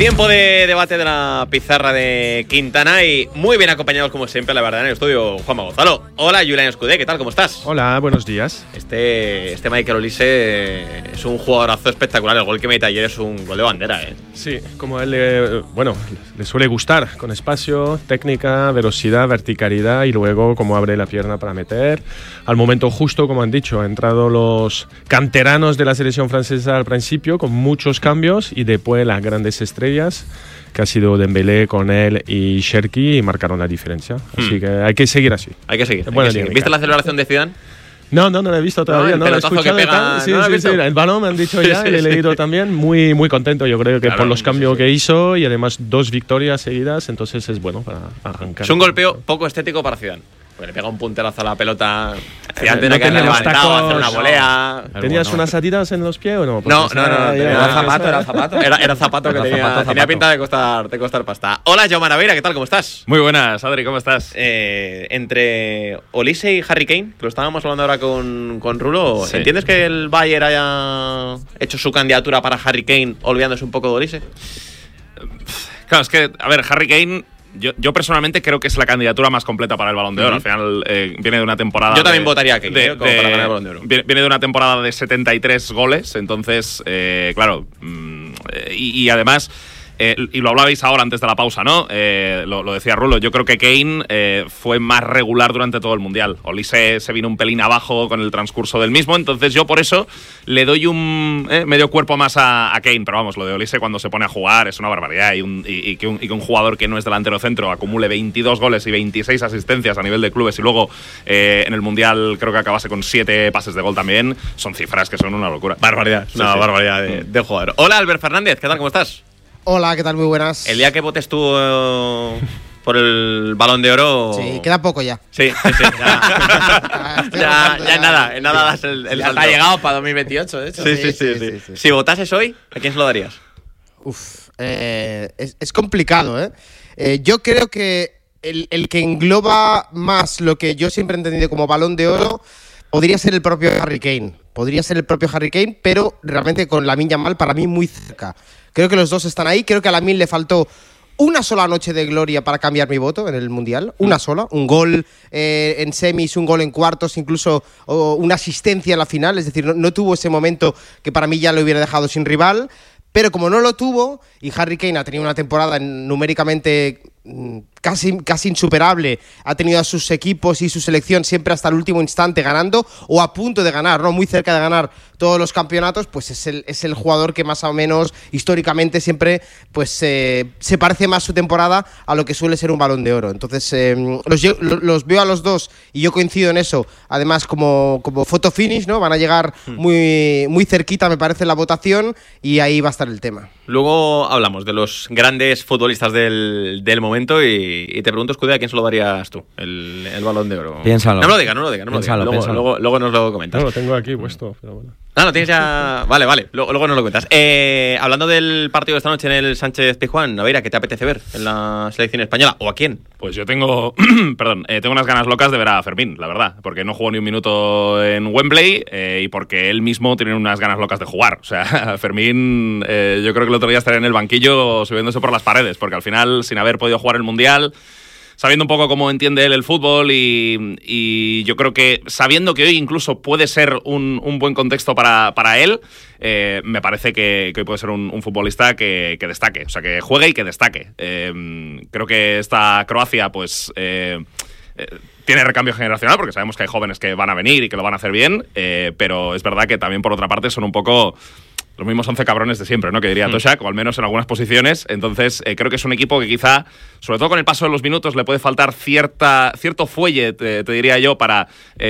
Tiempo de debate de la pizarra de Quintana y muy bien acompañados como siempre, la verdad, en el estudio Juanma Gonzalo. Hola, Julián Escudé, ¿qué tal? ¿Cómo estás? Hola, buenos días. Este Michael Olise es un jugadorazo espectacular. El gol que mete ayer es un gol de bandera, ¿eh? Sí, como a él le suele gustar, con espacio, técnica, velocidad, verticalidad y luego como abre la pierna para meter. Al momento justo, como han dicho, han entrado los canteranos de la selección francesa al principio con muchos cambios y después las grandes estrellas, que ha sido Dembélé con él y Cherki, y marcaron la diferencia. Así que hay que seguir así. Hay que seguir. ¿Viste la celebración de Zidane? No lo he visto todavía, no lo he escuchado. Sí, el balón me han dicho ya, y lo he leído también. Muy, muy contento, yo creo que por los cambios que hizo y además 2 victorias seguidas, entonces es bueno para arrancar. Es un golpeo poco estético para Zidane. Porque le pega un punterazo a la pelota. Zidane tenía que haber levantado, hacer una volea. ¿Tenías unas adidas en los pies o no? No. Era zapato que tenía pinta de costar pasta. Hola, Jaume Naveira, ¿qué tal? ¿Cómo estás? Muy buenas, Adri, ¿cómo estás? Entre Olise y Harry Kane, que lo estábamos hablando ahora con Rulo, sí. ¿Entiendes que el Bayern haya hecho su candidatura para Harry Kane olvidándose un poco de Olise? Claro, es que, a ver, Harry Kane, yo personalmente creo que es la candidatura más completa para el Balón de Oro. Al final viene de una temporada... Yo también votaría a Kane para ganar el Balón de Oro. Viene de una temporada de 73 goles, entonces, claro, y además... y lo hablabais ahora antes de la pausa, ¿no? Lo decía Rulo. Yo creo que Kane fue más regular durante todo el Mundial. Olise se vino un pelín abajo con el transcurso del mismo. Entonces yo por eso le doy un medio cuerpo más a Kane. Pero vamos, lo de Olise cuando se pone a jugar es una barbaridad. Y que un jugador que no es delantero centro acumule 22 goles y 26 asistencias a nivel de clubes y luego en el Mundial creo que acabase con 7 pases de gol también, son cifras que son una locura. Barbaridad. Una barbaridad de jugador. Hola, Albert Fernández, ¿qué tal? ¿Cómo estás? Hola, ¿qué tal? Muy buenas. El día que votes tú por el Balón de Oro... Sí, queda poco ya. Sí. Ya en nada das el salto. Ha llegado para 2028, de hecho. Sí. Si votases hoy, ¿a quién se lo darías? Es complicado, ¿eh? Yo creo que el que engloba más lo que yo siempre he entendido como Balón de Oro podría ser el propio Harry Kane. Pero realmente con Lamine Yamal para mí muy cerca. Creo que los dos están ahí. Creo que a Lamine le faltó una sola noche de gloria para cambiar mi voto en el Mundial. Una sola. Un gol en semis, un gol en cuartos, incluso una asistencia en la final. Es decir, no tuvo ese momento que para mí ya lo hubiera dejado sin rival. Pero como no lo tuvo, y Harry Kane ha tenido una temporada numéricamente casi insuperable, ha tenido a sus equipos y su selección siempre hasta el último instante ganando o a punto de ganar, ¿no? Muy cerca de ganar todos los campeonatos, pues es el jugador que más o menos históricamente siempre pues se parece más su temporada a lo que suele ser un Balón de Oro. Entonces los veo a los dos y yo coincido en eso. Además como photo finish, ¿no? Van a llegar muy, muy cerquita, me parece, la votación, y ahí va a estar el tema. Luego hablamos de los grandes futbolistas del momento y te pregunto, Escudé, ¿a quién se lo darías tú el Balón de Oro? Piénsalo. No me lo diga. Luego nos lo comentas. No, lo tengo aquí puesto, pero bueno. Ah, lo tienes ya... Vale. Luego nos lo cuentas. Hablando del partido de esta noche en el Sánchez-Pizjuán, Naveira, ¿qué te apetece ver en la selección española? ¿O a quién? Pues yo tengo... tengo unas ganas locas de ver a Fermín, la verdad. Porque no jugó ni un minuto en Wembley y porque él mismo tiene unas ganas locas de jugar. O sea, Fermín, yo creo que el otro día estaría en el banquillo subiéndose por las paredes. Porque al final, sin haber podido jugar el Mundial... sabiendo un poco cómo entiende él el fútbol y yo creo que sabiendo que hoy incluso puede ser un buen contexto para él, me parece que hoy puede ser un futbolista que destaque, o sea, que juegue y que destaque. Creo que esta Croacia pues tiene recambio generacional porque sabemos que hay jóvenes que van a venir y que lo van a hacer bien, pero es verdad que también por otra parte son un poco... los mismos 11 cabrones de siempre, ¿no? Que diría Toshak, o al menos en algunas posiciones. Entonces, creo que es un equipo que quizá, sobre todo con el paso de los minutos, le puede faltar cierto fuelle, te diría yo, para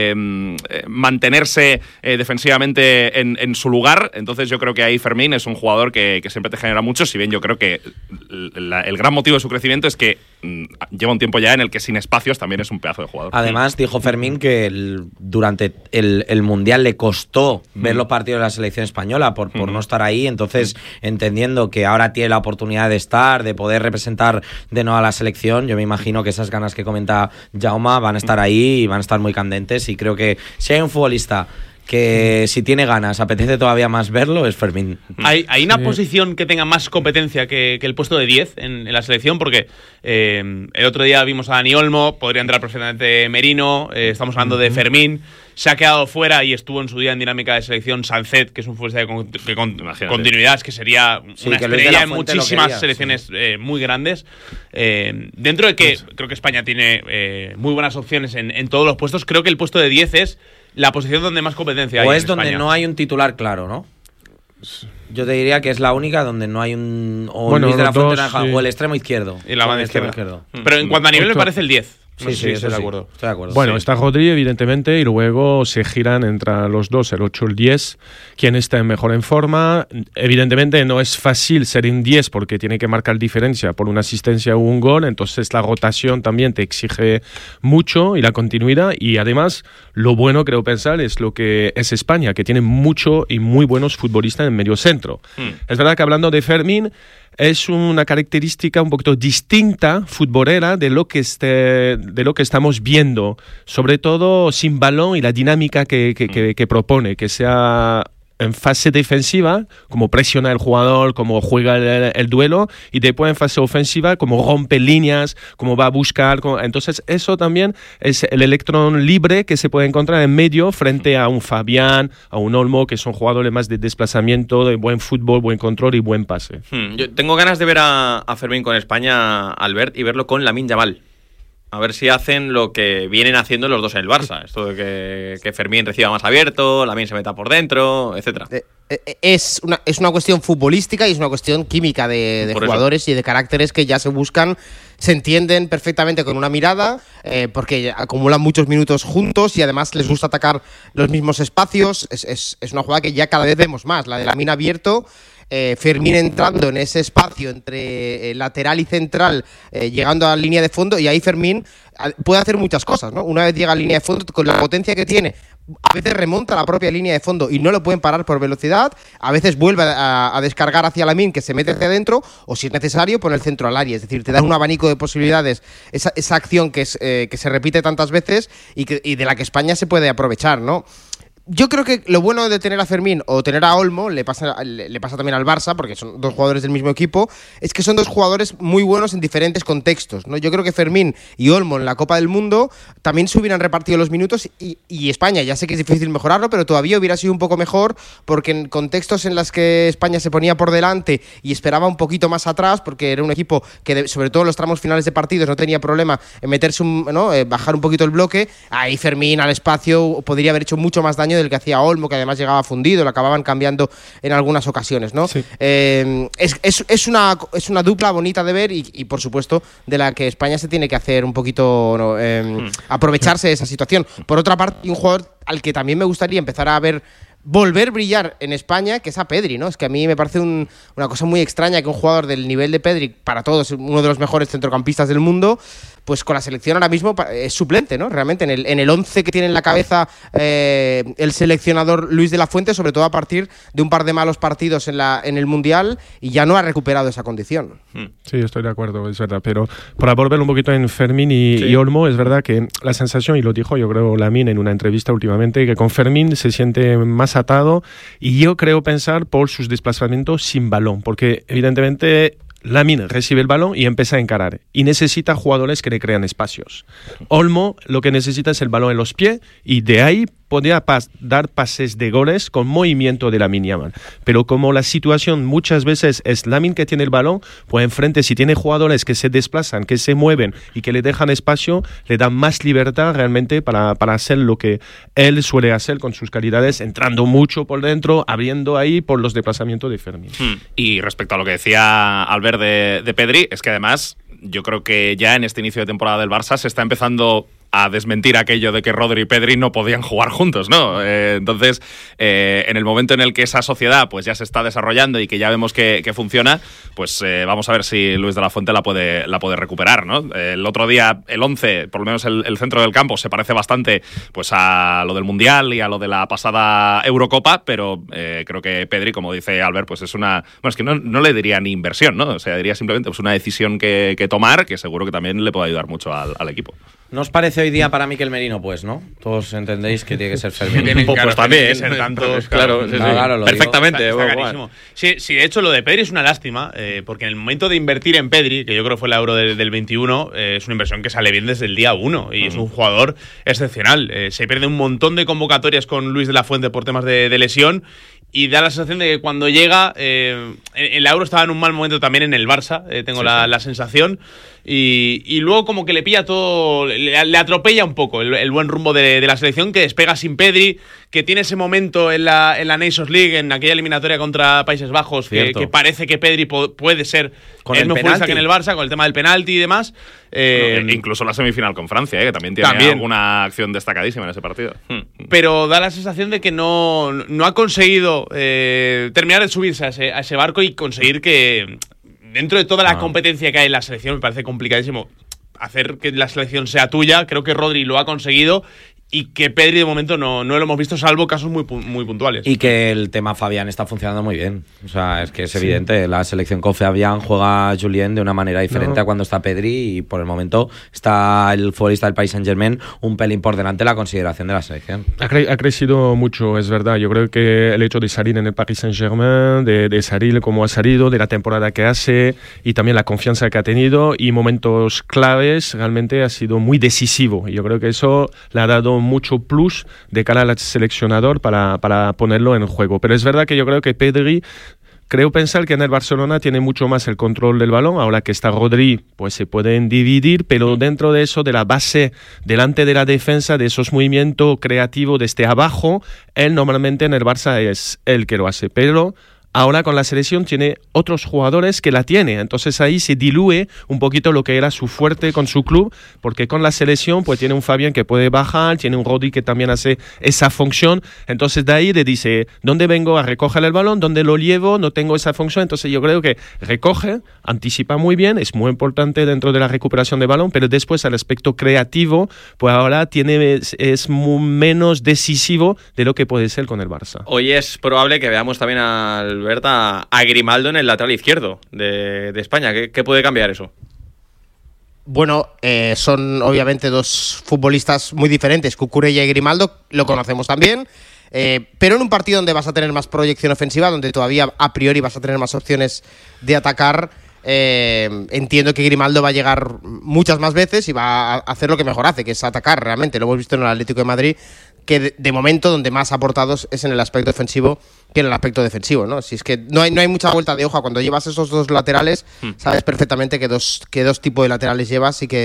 mantenerse defensivamente en su lugar. Entonces, yo creo que ahí Fermín es un jugador que siempre te genera mucho, si bien yo creo que el gran motivo de su crecimiento es que lleva un tiempo ya en el que sin espacios también es un pedazo de jugador. Además, dijo Fermín que durante el Mundial le costó ver los partidos de la selección española por no estar ahí, entonces entendiendo que ahora tiene la oportunidad de estar, de poder representar de nuevo a la selección, yo me imagino que esas ganas que comenta Jaume van a estar ahí y van a estar muy candentes, y creo que si hay un futbolista que si tiene ganas, apetece todavía más verlo, es Fermín. ¿Hay una posición que tenga más competencia que el puesto de 10 en la selección? Porque el otro día vimos a Dani Olmo, podría entrar perfectamente Merino, estamos hablando de Fermín, se ha quedado fuera y estuvo en su día en dinámica de selección Sancet, que es un futbolista de continuidad, que sería una estrella en muchísimas selecciones muy grandes. Dentro de que creo que España tiene muy buenas opciones en todos los puestos, creo que el puesto de 10 es la posición donde más competencia hay. O en es donde España. no hay un titular claro, ¿no? Yo te diría que es la única donde no hay un... O Bueno, Luis de la Fuente dos, Naranja, sí. o el extremo izquierdo. Y la banda El extremo izquierda. Pero en cuanto a nivel me parece el 10. No sé si estoy de acuerdo. Estoy de acuerdo. Bueno, Sí. está Rodri, evidentemente, y luego se giran entre los dos, el 8 y el 10. ¿Quién está mejor en forma? Evidentemente no es fácil ser en 10 porque tiene que marcar diferencia por una asistencia o un gol, entonces la rotación también te exige mucho y la continuidad. Y además, lo bueno, creo pensar, es lo que es España, que tiene mucho y muy buenos futbolistas en medio centro. Es verdad que hablando de Fermín, es una característica un poquito distinta, futbolera, de lo que estamos viendo, sobre todo sin balón y la dinámica que propone, que sea en fase defensiva, como presiona el jugador, como juega el duelo, y después en fase ofensiva, como rompe líneas, como va a buscar. Entonces eso también es el electrón libre que se puede encontrar en medio frente a un Fabián, a un Olmo, que son jugadores más de desplazamiento, de buen fútbol, buen control y buen pase. Yo tengo ganas de ver a Fermín con España, Albert, y verlo con Lamine Yamal. A ver si hacen lo que vienen haciendo los dos en el Barça. Esto de que Fermín reciba más abierto, Lamine se meta por dentro, etcétera. Es una cuestión futbolística y es una cuestión química de Por jugadores y de caracteres que ya se buscan, se entienden perfectamente con una mirada, porque acumulan muchos minutos juntos y además les gusta atacar los mismos espacios. Es una jugada que ya cada vez vemos más, la de Lamine abierto. Fermín entrando en ese espacio entre lateral y central, llegando a la línea de fondo, y ahí Fermín puede hacer muchas cosas, ¿no? Una vez llega a la línea de fondo, con la potencia que tiene, a veces remonta a la propia línea de fondo y no lo pueden parar por velocidad, a veces vuelve a descargar hacia Lamine, que se mete hacia adentro, o si es necesario, pone el centro al área. Es decir, te da un abanico de posibilidades, esa acción que se repite tantas veces y de la que España se puede aprovechar, ¿no? Yo creo que lo bueno de tener a Fermín o tener a Olmo, le pasa también al Barça, porque son dos jugadores del mismo equipo, es que son dos jugadores muy buenos en diferentes contextos, ¿no? Yo creo que Fermín y Olmo en la Copa del Mundo también se hubieran repartido los minutos y España, ya sé que es difícil mejorarlo, pero todavía hubiera sido un poco mejor, porque en contextos en los que España se ponía por delante y esperaba un poquito más atrás, porque era un equipo que sobre todo en los tramos finales de partidos no tenía problema en meterse, bajar un poquito el bloque, ahí Fermín al espacio podría haber hecho mucho más daño del que hacía Olmo, que además llegaba fundido, lo acababan cambiando en algunas ocasiones, ¿no? Sí. Es una dupla bonita de ver y por supuesto de la que España se tiene que hacer un poquito aprovecharse de esa situación. Por otra parte, un jugador al que también me gustaría empezar a ver volver a brillar en España, que es a Pedri, ¿no? Es que a mí me parece una cosa muy extraña que un jugador del nivel de Pedri, para todos uno de los mejores centrocampistas del mundo, pues con la selección ahora mismo es suplente, ¿no? Realmente en el 11 que tiene en la cabeza el seleccionador Luis de la Fuente, sobre todo a partir de un par de malos partidos en el Mundial, y ya no ha recuperado esa condición. Sí, estoy de acuerdo, es verdad. Pero para volver un poquito en Fermín y Olmo, es verdad que la sensación, y lo dijo yo creo Lamine en una entrevista últimamente, que con Fermín se siente más atado, y yo creo pensar por sus desplazamientos sin balón, porque evidentemente Lamine recibe el balón y empieza a encarar. Y necesita jugadores que le crean espacios. Olmo lo que necesita es el balón en los pies y de ahí podría dar pases de goles con movimiento de Lamine Yamal. Pero como la situación muchas veces es Lamine que tiene el balón, pues enfrente si tiene jugadores que se desplazan, que se mueven y que le dejan espacio, le dan más libertad realmente para hacer lo que él suele hacer con sus calidades, entrando mucho por dentro, abriendo ahí por los desplazamientos de Fermín. Y respecto a lo que decía Albert de Pedri, es que además yo creo que ya en este inicio de temporada del Barça se está empezando a desmentir aquello de que Rodri y Pedri no podían jugar juntos, ¿no? Entonces, en el momento en el que esa sociedad pues ya se está desarrollando y que ya vemos que funciona, pues vamos a ver si Luis de la Fuente la puede recuperar, ¿no? El otro día, el 11, por lo menos el centro del campo, se parece bastante pues a lo del Mundial y a lo de la pasada Eurocopa, pero creo que Pedri, como dice Albert, pues es una... Bueno, es que no le diría ni inversión, ¿no? O sea, diría simplemente pues una decisión que tomar, que seguro que también le puede ayudar mucho al equipo. ¿No os parece hoy día para Mikel Merino, pues, ¿no? Todos entendéis que tiene que ser Fermín. Pues también, ser tantos, claro, sí, Claro, lo perfectamente. Está bueno, clarísimo. Sí, de hecho, lo de Pedri es una lástima, porque en el momento de invertir en Pedri, que yo creo que fue el Euro del 21, es una inversión que sale bien desde el día 1 y es un jugador excepcional. Se pierde un montón de convocatorias con Luis de la Fuente por temas de lesión. Y da la sensación de que cuando llega, el Euro estaba en un mal momento también en el Barça, tengo la sensación. Y luego como que le pilla todo, le atropella un poco el buen rumbo de la selección, que despega sin Pedri, que tiene ese momento en la Nations League, en aquella eliminatoria contra Países Bajos, que parece que Pedri puede ser con el el mejor futbolista penalti. que en el Barça, con el tema del penalti y demás. Incluso la semifinal con Francia, que también tiene alguna acción destacadísima en ese partido. Pero da la sensación de que no ha conseguido terminar de subirse a ese barco y conseguir que, dentro de toda la competencia que hay en la selección, me parece complicadísimo hacer que la selección sea tuya. Creo que Rodri lo ha conseguido y que Pedri de momento no lo hemos visto, salvo casos muy puntuales. Y que el tema Fabián está funcionando muy bien. O sea, es que es evidente. La selección con Fabián juega Julien de una manera diferente a cuando está Pedri, y por el momento está el futbolista del Paris Saint-Germain un pelín por delante de la consideración de la selección. Ha crecido mucho, es verdad. Yo creo que el hecho de salir en el Paris Saint-Germain, de salir como ha salido, de la temporada que hace y también la confianza que ha tenido y momentos claves, realmente ha sido muy decisivo. Y yo creo que eso le ha dado mucho plus de cara al seleccionador para ponerlo en juego. Pero es verdad que yo creo que Pedri, creo pensar que en el Barcelona tiene mucho más el control del balón. Ahora que está Rodri, pues se pueden dividir, pero dentro de eso, de la base, delante de la defensa, de esos movimientos creativos desde abajo, él normalmente en el Barça es el que lo hace. Pero ahora con la selección tiene otros jugadores que la tiene, entonces ahí se diluye un poquito lo que era su fuerte con su club, porque con la selección pues tiene un Fabián que puede bajar, tiene un Rodri que también hace esa función, entonces de ahí le dice, ¿dónde vengo a recoger el balón? ¿Dónde lo llevo? No tengo esa función, entonces yo creo que recoge, anticipa muy bien, es muy importante dentro de la recuperación de balón, pero después al aspecto creativo, pues ahora es menos decisivo de lo que puede ser con el Barça. Hoy es probable que veamos también al a Grimaldo en el lateral izquierdo de España. ¿Qué puede cambiar eso? Bueno, son obviamente dos futbolistas muy diferentes. Cucurella y Grimaldo lo conocemos también, pero en un partido donde vas a tener más proyección ofensiva, donde todavía a priori vas a tener más opciones de atacar, entiendo que Grimaldo va a llegar muchas más veces y va a hacer lo que mejor hace, que es atacar realmente. Lo hemos visto en el Atlético de Madrid, que de momento donde más aportados es en el aspecto ofensivo que en el aspecto defensivo, ¿no? Si es que no hay mucha vuelta de hoja. Cuando llevas esos dos laterales, sabes perfectamente qué dos tipos de laterales llevas y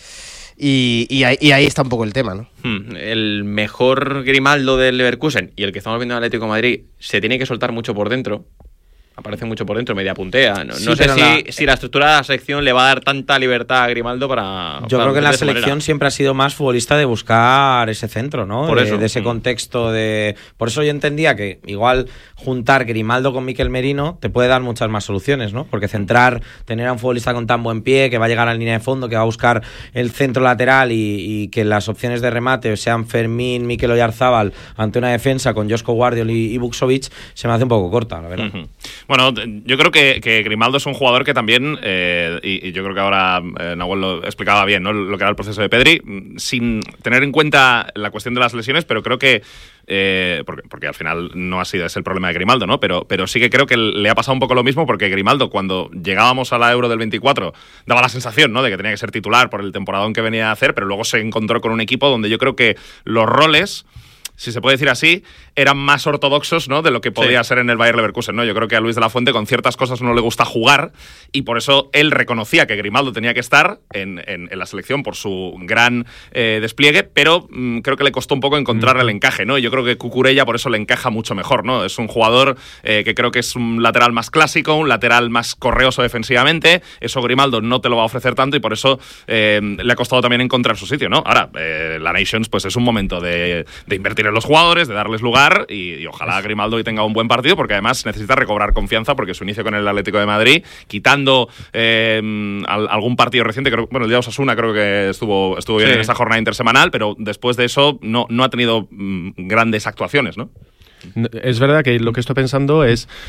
ahí está un poco el tema, ¿no? El mejor Grimaldo del Leverkusen y el que estamos viendo en el Atlético de Madrid se tiene que soltar mucho por dentro. Aparece mucho por dentro, media puntea. No sé si la estructura de la selección le va a dar tanta libertad a Grimaldo para... Yo creo que la selección siempre ha sido más futbolista de buscar ese centro, ¿no? Por eso. De ese contexto de... Por eso yo entendía que igual juntar Grimaldo con Mikel Merino te puede dar muchas más soluciones, ¿no? Porque tener a un futbolista con tan buen pie, que va a llegar a la línea de fondo, que va a buscar el centro lateral y que las opciones de remate sean Fermín, Mikel Oyarzábal ante una defensa con Josko Guardiol y Vuksovic, se me hace un poco corta, la verdad. Bueno, yo creo que Grimaldo es un jugador que también, y yo creo que ahora Nahuel lo explicaba bien, ¿no? Lo que era el proceso de Pedri, sin tener en cuenta la cuestión de las lesiones, pero creo que porque al final no es el problema de Grimaldo, ¿no? Pero sí que creo que le ha pasado un poco lo mismo, porque Grimaldo, cuando llegábamos a la Euro del 24, daba la sensación, ¿no?, de que tenía que ser titular por el temporadón que venía a hacer, pero luego se encontró con un equipo donde yo creo que los roles, si se puede decir así, eran más ortodoxos, ¿no?, de lo que podía ser en el Bayer Leverkusen, ¿no? Yo creo que a Luis de la Fuente con ciertas cosas no le gusta jugar, y por eso él reconocía que Grimaldo tenía que estar en la selección por su gran despliegue, pero creo que le costó un poco encontrar el encaje, ¿no? Y yo creo que Cucurella por eso le encaja mucho mejor, ¿no? Es un jugador que creo que es un lateral más clásico, un lateral más correoso defensivamente. Eso Grimaldo no te lo va a ofrecer tanto, y por eso le ha costado también encontrar su sitio, ¿no? Ahora, la Nations pues es un momento de invertir en los jugadores, de darles lugar, y ojalá Grimaldo hoy tenga un buen partido, porque además necesita recobrar confianza, porque su inicio con el Atlético de Madrid, quitando algún partido reciente, creo, bueno, el día de Osasuna creo que estuvo bien en esa jornada intersemanal, pero después de eso no ha tenido grandes actuaciones, ¿no? Es verdad que lo que estoy pensando es,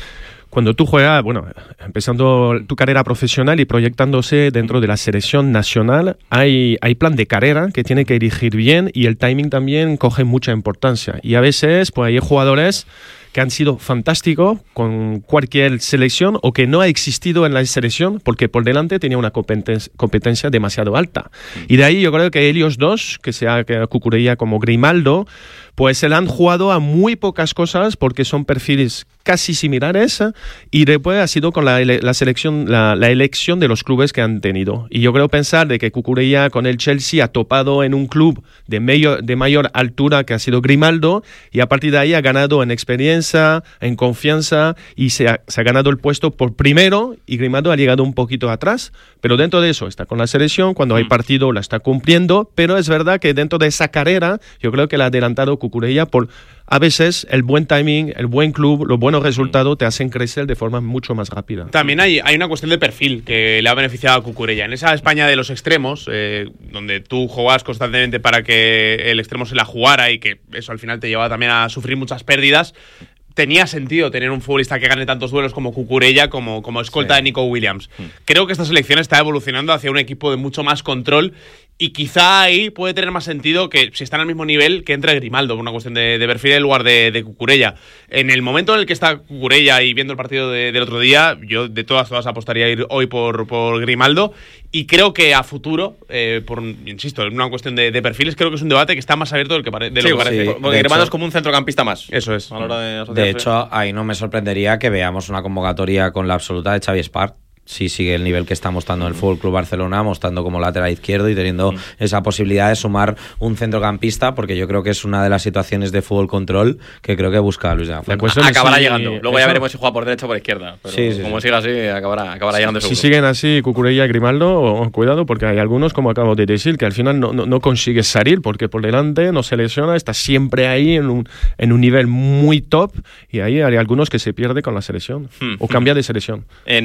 cuando tú juegas, bueno, empezando tu carrera profesional y proyectándose dentro de la selección nacional, hay plan de carrera que tiene que dirigir bien y el timing también coge mucha importancia. Y a veces pues hay jugadores que han sido fantásticos con cualquier selección o que no ha existido en la selección porque por delante tenía una competencia demasiado alta. Y de ahí yo creo que ellos dos, que sea Cucurella como Grimaldo, pues se le han jugado a muy pocas cosas porque son perfiles casi similares y después ha sido con la selección, la elección de los clubes que han tenido. Y yo creo pensar de que Cucurella con el Chelsea ha topado en un club de mayor altura que ha sido Grimaldo y a partir de ahí ha ganado en experiencia, en confianza y se ha ganado el puesto por primero y Grimaldo ha llegado un poquito atrás, pero dentro de eso está con la selección, cuando hay partido la está cumpliendo, pero es verdad que dentro de esa carrera yo creo que le ha adelantado Cucurella por a veces el buen timing, el buen club, los buenos resultados te hacen crecer de forma mucho más rápida. También hay una cuestión de perfil que le ha beneficiado a Cucurella. En esa España de los extremos, donde tú jugabas constantemente para que el extremo se la jugara y que eso al final te llevaba también a sufrir muchas pérdidas, tenía sentido tener un futbolista que gane tantos duelos como Cucurella, como escolta de Nico Williams. Creo que esta selección está evolucionando hacia un equipo de mucho más control y quizá ahí puede tener más sentido que si están al mismo nivel que entre Grimaldo, por una cuestión de perfil en lugar de Cucurella. En el momento en el que está Cucurella y viendo el partido del otro día, yo de todas apostaría a ir hoy por Grimaldo y creo que a futuro, insisto, en una cuestión de perfiles, creo que es un debate que está más abierto de lo que parece. Sí, porque Grimaldo es como un centrocampista más. Eso es. A la hora de De hecho, ahí no me sorprendería que veamos una convocatoria con la absoluta de Xavi Espart. Si sigue el nivel que está mostrando el Fútbol Club Barcelona, mostrando como lateral izquierdo y teniendo esa posibilidad de sumar un centrocampista, porque yo creo que es una de las situaciones de fútbol control que creo que busca Luis de la Fuente. Acabará llegando. Luego ya veremos si juega por derecha o por izquierda. Pero como siga así, acabará llegando seguro. Si siguen así Cucurella y Grimaldo, cuidado, porque hay algunos, como acabo de decir, que al final no consigues salir, porque por delante no se lesiona, está siempre ahí en un nivel muy top, y ahí hay algunos que se pierde con la selección, o cambia de selección.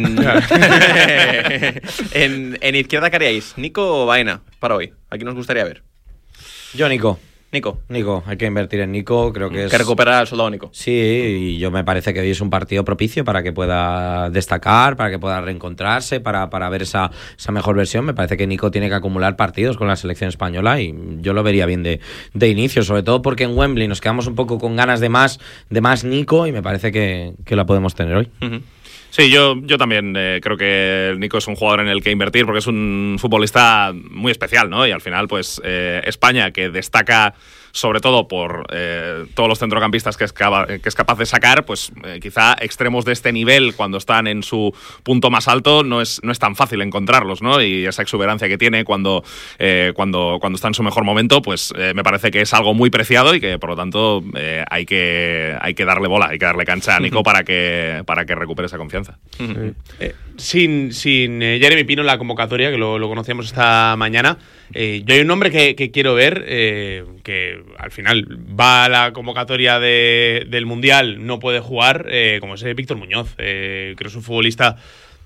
En izquierda, ¿qué haríais? ¿Nico o Baena para hoy? Aquí nos gustaría ver. Yo, Nico, Nico, hay que invertir en Nico, creo que es... Que recuperar al soldado Nico. Sí, y yo me parece que hoy es un partido propicio para que pueda destacar, para que pueda reencontrarse, para ver esa mejor versión. Me parece que Nico tiene que acumular partidos con la selección española y yo lo vería bien de inicio, sobre todo porque en Wembley nos quedamos un poco con ganas de más Nico y me parece que la podemos tener hoy. Sí, yo también creo que Nico es un jugador en el que invertir porque es un futbolista muy especial, ¿no? Y al final, pues, España, que destaca sobre todo por todos los centrocampistas que es capaz de sacar, pues quizá extremos de este nivel, cuando están en su punto más alto, no es tan fácil encontrarlos, ¿no? Y esa exuberancia que tiene cuando está en su mejor momento, pues me parece que es algo muy preciado y que, por lo tanto, hay que darle bola, hay que darle cancha a Nico para que recupere esa confianza. Sin Jeremy Pino en la convocatoria, que lo conocíamos esta mañana, yo hay un nombre que quiero ver, que al final va a la convocatoria del Mundial, no puede jugar, como es Víctor Muñoz. Creo que es un futbolista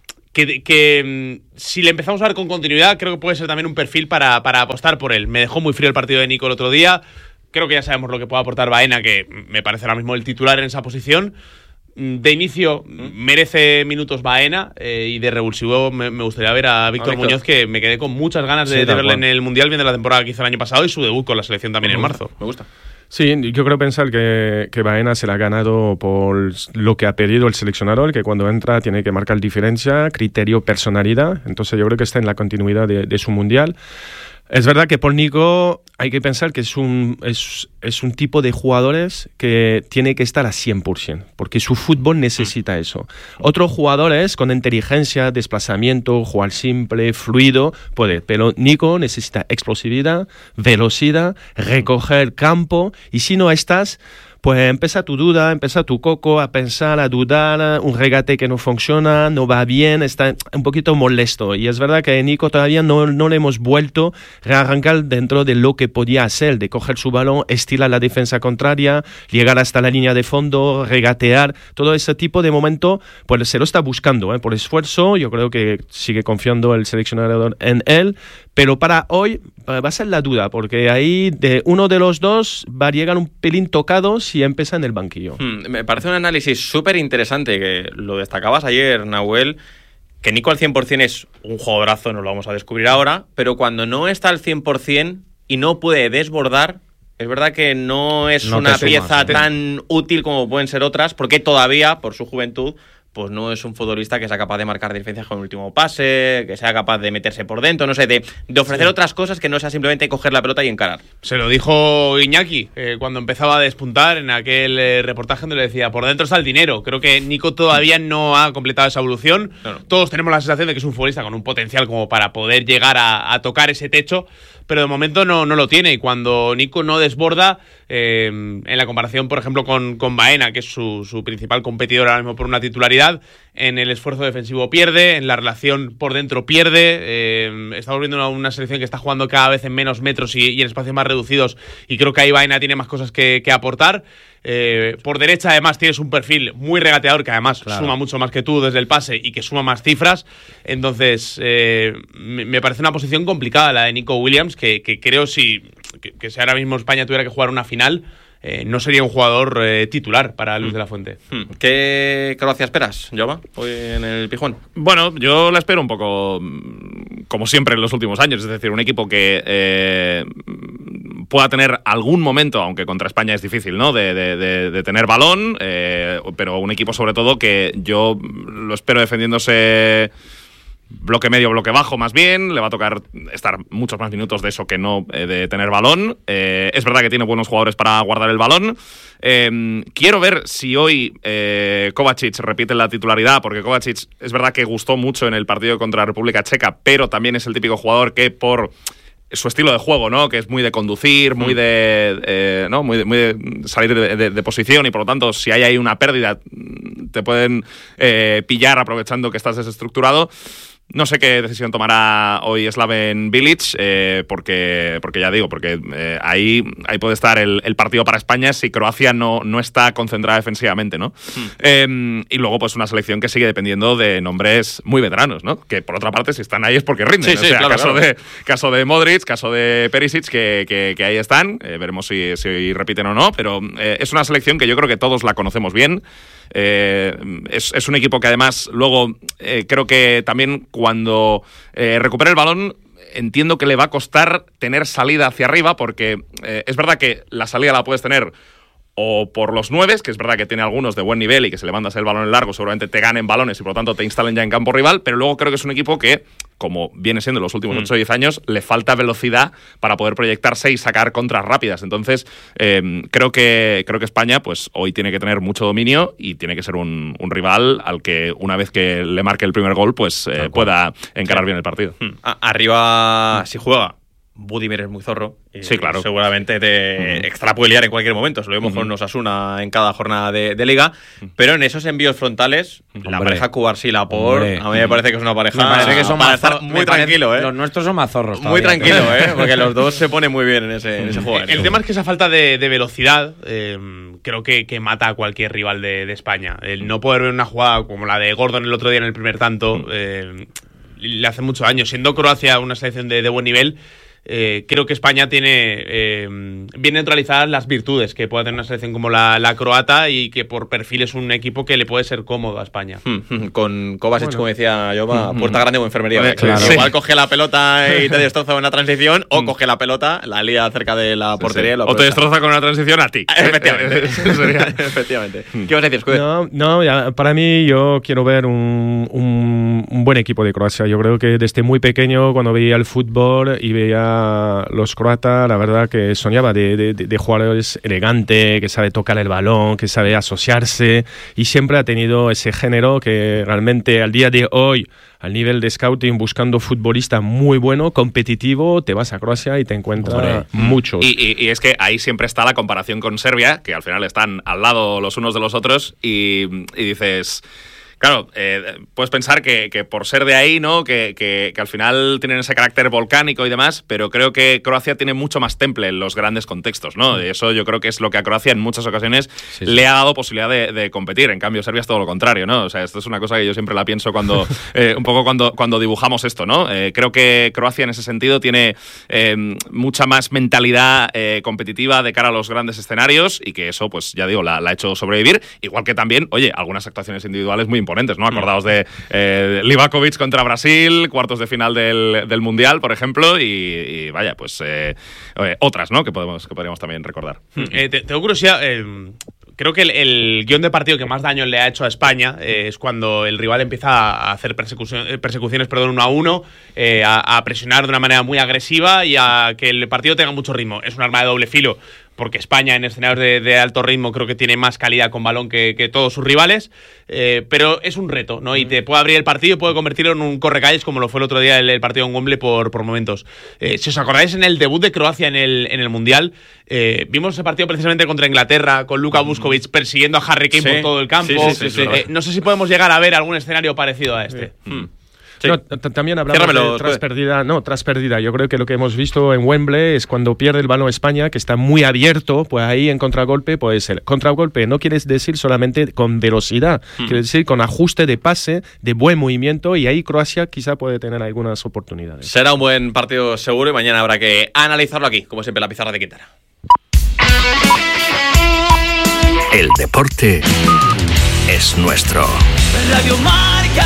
que si le empezamos a ver con continuidad, creo que puede ser también un perfil para apostar por él. Me dejó muy frío el partido de Nico el otro día. Creo que ya sabemos lo que puede aportar Baena, que me parece ahora mismo el titular en esa posición. De inicio merece minutos Baena, y de revulsivo me gustaría ver a Víctor Muñoz, que me quedé con muchas ganas de verle en el Mundial, viendo la temporada que hizo el año pasado y su debut con la selección también en marzo. Me gusta. Sí, yo creo pensar que Baena se la ha ganado por lo que ha pedido el seleccionador, que cuando entra tiene que marcar diferencia, criterio, personalidad. Entonces yo creo que está en la continuidad de su Mundial. Es verdad que por Nico hay que pensar que es un tipo de jugadores que tiene que estar a 100%, porque su fútbol necesita eso. Otros jugadores con inteligencia, desplazamiento, jugar simple, fluido, puede, pero Nico necesita explosividad, velocidad, recoger campo, y si no estás, pues empieza tu duda, empieza tu coco a pensar, a dudar, un regate que no funciona, no va bien, está un poquito molesto. Y es verdad que a Nico todavía no le hemos vuelto a rearrancar dentro de lo que podía hacer, de coger su balón, estirar la defensa contraria, llegar hasta la línea de fondo, regatear, todo ese tipo de momento, pues se lo está buscando, por esfuerzo. Yo creo que sigue confiando el seleccionador en él, pero para hoy va a ser la duda, porque ahí de uno de los dos va a llegar un pelín tocado si empieza en el banquillo. Me parece un análisis súper interesante, que lo destacabas ayer, Nahuel, que Nico al 100% es un jugadorazo, nos lo vamos a descubrir ahora, pero cuando no está al 100% y no puede desbordar, es verdad que no es una pieza tan útil como pueden ser otras, porque todavía, por su juventud, pues no es un futbolista que sea capaz de marcar diferencias con el último pase, que sea capaz de meterse por dentro, no sé, de ofrecer otras cosas que no sea simplemente coger la pelota y encarar. Se lo dijo Iñaki cuando empezaba a despuntar en aquel reportaje donde le decía, por dentro está el dinero. Creo que Nico todavía no ha completado esa evolución. No. Todos tenemos la sensación de que es un futbolista con un potencial como para poder llegar a tocar ese techo, pero de momento no lo tiene. Y cuando Nico no desborda, en la comparación, por ejemplo, con Baena, que es su principal competidor ahora mismo por una titularidad, en el esfuerzo defensivo pierde, en la relación por dentro pierde. Estamos viendo una selección que está jugando cada vez en menos metros y en espacios más reducidos, y creo que ahí Baena tiene más cosas que aportar. Por derecha, además, tienes un perfil muy regateador que además suma mucho más que tú desde el pase y que suma más cifras. Entonces, me parece una posición complicada la de Nico Williams, que creo que si ahora mismo España tuviera que jugar una final, no sería un jugador titular para Luis de la Fuente. ¿Qué Croacia esperas, Jaume, hoy en el Pijuán? Bueno, yo la espero un poco como siempre en los últimos años, es decir, un equipo que pueda tener algún momento, aunque contra España es difícil, ¿no?, de tener balón, pero un equipo sobre todo que yo lo espero defendiéndose bloque medio, bloque bajo más bien. Le va a tocar estar muchos más minutos de eso que no de tener balón. Es verdad que tiene buenos jugadores para guardar el balón. Quiero ver si hoy Kovacic repite la titularidad, porque Kovacic es verdad que gustó mucho en el partido contra la República Checa, pero también es el típico jugador que por su estilo de juego, ¿no?, que es muy de conducir, muy de muy de salir de posición, y por lo tanto, si hay ahí una pérdida, te pueden pillar aprovechando que estás desestructurado. No sé qué decisión tomará hoy Slaven Bilic, porque ya digo, porque ahí puede estar el partido para España si Croacia no está concentrada defensivamente, ¿no? Y luego, pues, una selección que sigue dependiendo de nombres muy veteranos, ¿no? Que por otra parte, si están ahí es porque rinden. Sí, claro, caso de Modric, caso de Perisic, que ahí están. Veremos si repiten o no, pero es una selección que yo creo que todos la conocemos bien. Es un equipo que además luego creo que también cuando recupere el balón, entiendo que le va a costar tener salida hacia arriba, porque es verdad que la salida la puedes tener o por los 9, que es verdad que tiene algunos de buen nivel y que si le mandas el balón en largo seguramente te ganen balones y por lo tanto te instalen ya en campo rival, pero luego creo que es un equipo que, como viene siendo en los últimos 8 o 10 años, le falta velocidad para poder proyectarse y sacar contras rápidas. Entonces, creo que España, pues, hoy tiene que tener mucho dominio y tiene que ser un rival al que, una vez que le marque el primer gol, pues pueda encarar bien el partido. Arriba, si juega, Budimir es muy zorro. Y sí, claro. Seguramente te puede liar en cualquier momento. Se lo vemos con Osasuna en cada jornada de liga. Pero en esos envíos frontales, la pareja Cubarsí-Laporte, a mí me parece que es una pareja que son para estar muy tranquilo, Los nuestros son más zorros todavía. Muy tranquilo, porque los dos se ponen muy bien en ese juego. El tema es que esa falta de velocidad creo que mata a cualquier rival de España. El no poder ver una jugada como la de Gordon el otro día en el primer tanto le hace mucho daño. Siendo Croacia una selección de buen nivel, creo que España tiene bien neutralizadas las virtudes que puede tener una selección como la croata, y que por perfil es un equipo que le puede ser cómodo a España. Con Kovacic, como decía yo, puerta grande o enfermería. Claro. Igual coge la pelota y te destroza en una transición, o coge la pelota, la lía cerca de la portería. O te destroza con una transición a ti. Efectivamente. Efectivamente. ¿Qué vas a decir, Scudder? No, para mí yo quiero ver un buen equipo de Croacia. Yo creo que desde muy pequeño, cuando veía el fútbol y veía los croatas, la verdad que soñaba de jugadores elegantes, que sabe tocar el balón, que sabe asociarse, y siempre ha tenido ese género que realmente al día de hoy, al nivel de scouting, buscando futbolista muy bueno, competitivo, te vas a Croacia y te encuentras muchos. Y es que ahí siempre está la comparación con Serbia, que al final están al lado los unos de los otros, y dices, Claro, puedes pensar que por ser de ahí, ¿no? Que al final tienen ese carácter volcánico y demás, pero creo que Croacia tiene mucho más temple en los grandes contextos, ¿no? Eso yo creo que es lo que a Croacia en muchas ocasiones le ha dado posibilidad de competir. En cambio, Serbia es todo lo contrario, ¿no? O sea, esto es una cosa que yo siempre la pienso cuando un poco cuando dibujamos esto, ¿no? Creo que Croacia en ese sentido tiene mucha más mentalidad competitiva de cara a los grandes escenarios y que eso, pues ya digo, la ha hecho sobrevivir. Igual que también, oye, algunas actuaciones individuales muy imponentes, ¿no? Acordaos de Livakovic contra Brasil, cuartos de final del Mundial, por ejemplo, y vaya, pues otras, ¿no? Que podríamos también recordar. Tengo curiosidad. Creo que el guión de partido que más daño le ha hecho a España es cuando el rival empieza a hacer persecuciones 1-1, a presionar de una manera muy agresiva y a que el partido tenga mucho ritmo. Es un arma de doble filo, porque España en escenarios de alto ritmo creo que tiene más calidad con balón que todos sus rivales, pero es un reto, ¿no? Y te puede abrir el partido y puede convertirlo en un correcalles, como lo fue el otro día el partido en Wembley por momentos. Si os acordáis, en el debut de Croacia en el Mundial, vimos ese partido precisamente contra Inglaterra, con Luka Vuskovic persiguiendo a Harry Kane por todo el campo. Sí. No sé si podemos llegar a ver algún escenario parecido a este. Sí. No, también hablamos de tras pérdida. Yo creo que lo que hemos visto en Wembley es cuando pierde el balón España, que está muy abierto, pues ahí en contragolpe, pues el contragolpe no quiere decir solamente con velocidad, quiere decir con ajuste de pase, de buen movimiento, y ahí Croacia quizá puede tener algunas oportunidades. Será un buen partido seguro y mañana habrá que analizarlo aquí, como siempre, la pizarra de Quintana. El deporte es nuestro. Radio Marca.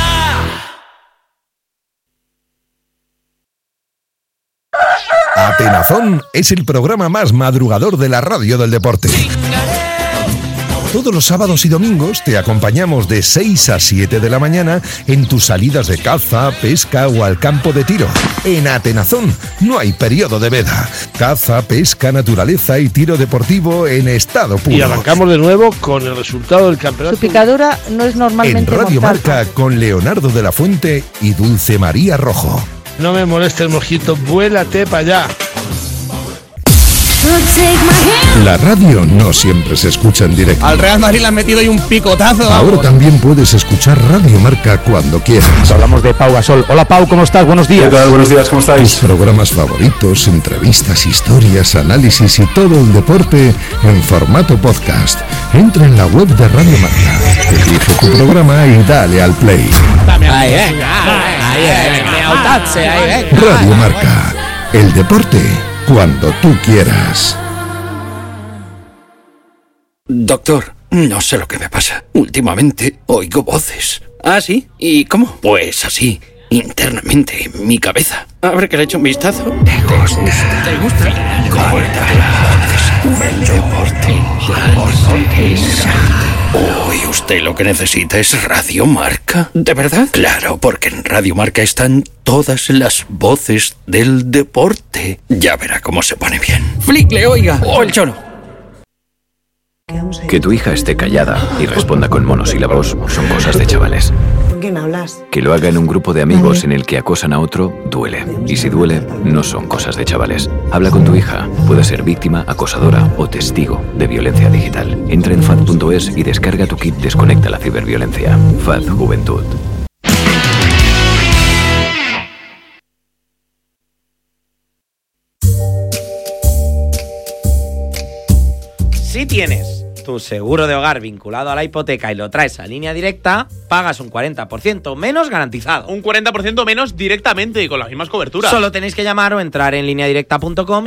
Atenazón es el programa más madrugador de la radio del deporte. Todos los sábados y domingos te acompañamos de 6 a 7 de la mañana en tus salidas de caza, pesca o al campo de tiro. En Atenazón no hay periodo de veda. Caza, pesca, naturaleza y tiro deportivo en estado puro. Y arrancamos de nuevo con el resultado del campeonato. Su picadura no es normalmente en Radio mortal. Marca con Leonardo de la Fuente y Dulce María Rojo. No me moleste el mosquito, vuélate para allá. La radio no siempre se escucha en directo. Al Real Madrid le han metido ahí un picotazo. Ahora también puedes escuchar Radio Marca cuando quieras. Hablamos de Pau Gasol. Hola Pau, ¿cómo estás? Buenos días. ¿Qué tal? Buenos días, ¿cómo estáis? Tus programas favoritos, entrevistas, historias, análisis y todo el deporte en formato podcast. Entra en la web de Radio Marca, elige tu programa y dale al play. Radio Marca, el deporte cuando tú quieras. Doctor, no sé lo que me pasa. Últimamente oigo voces. ¿Ah, sí? ¿Y cómo? Pues así, internamente, en mi cabeza. A ver que le echo un vistazo. ¿Te gusta? El deporte. Uy, usted lo que necesita es Radio Marca. ¿De verdad? Claro, porque en Radio Marca están todas las voces del deporte. Ya verá cómo se pone bien. Flick, le oiga. O el cholo. Que tu hija esté callada y responda con monosílabos son cosas de chavales. ¿Con quién hablas? Que lo haga en un grupo de amigos en el que acosan a otro, duele. Y si duele, no son cosas de chavales. Habla con tu hija. Puede ser víctima, acosadora o testigo de violencia digital. Entra en FAD.es y descarga tu kit Desconecta la ciberviolencia. FAD Juventud. Si tienes tu seguro de hogar vinculado a la hipoteca y lo traes a Línea Directa, pagas un 40% menos garantizado. Un 40% menos directamente y con las mismas coberturas. Solo tenéis que llamar o entrar en lineadirecta.com